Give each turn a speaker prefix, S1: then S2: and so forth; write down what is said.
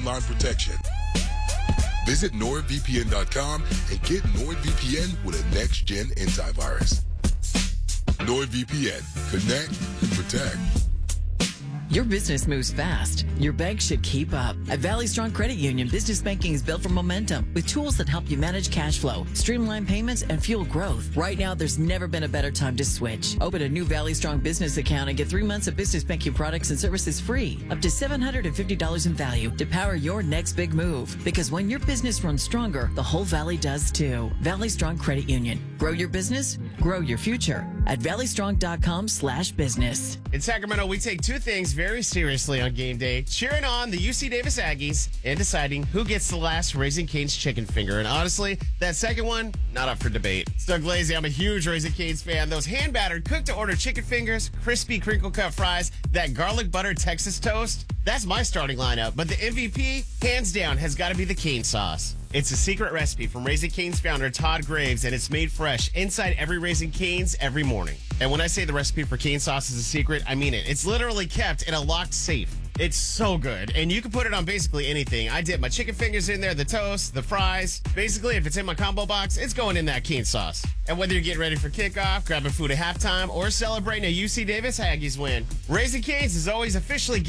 S1: online protection. Visit NordVPN.com and get NordVPN with a next-gen antivirus. NordVPN. Connect, protect.
S2: Your business moves fast. Your bank should keep up. At Valley Strong Credit Union, business banking is built for momentum with tools that help you manage cash flow, streamline payments, and fuel growth. Right now, there's never been a better time to switch. Open a new Valley Strong business account and get 3 months of business banking products and services free, up to $750 in value to power your next big move. Because when your business runs stronger, the whole Valley does too. Valley Strong Credit Union. Grow your business, grow your future at valleystrong.com/business.
S3: In Sacramento, we take two things very seriously on game day: cheering on the UC Davis Aggies and deciding who gets the last Raising Cane's chicken finger. And honestly, that second one, not up for debate. It's Doug Lazy. I'm a huge Raising Cane's fan. Those hand-battered, cooked-to-order chicken fingers, crispy crinkle-cut fries, that garlic butter Texas toast, that's my starting lineup. But the MVP, hands down, has got to be the cane sauce. It's a secret recipe from Raising Cane's founder, Todd Graves, and it's made fresh inside every Raising Cane's every morning. And when I say the recipe for cane sauce is a secret, I mean it. It's literally kept in a locked safe. It's so good. And you can put it on basically anything. I dip my chicken fingers in there, the toast, the fries. Basically, if it's in my combo box, it's going in that cane sauce. And whether you're getting ready for kickoff, grabbing food at halftime, or celebrating a UC Davis Aggies win, Raising Cane's is always officially